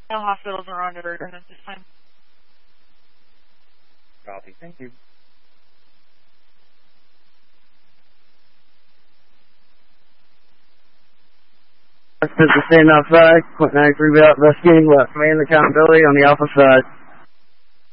No hospitals are on alert at this time. Copy. Thank you. This is standing outside. Quentin 93 about investigating what? Command accountability on the Alpha side.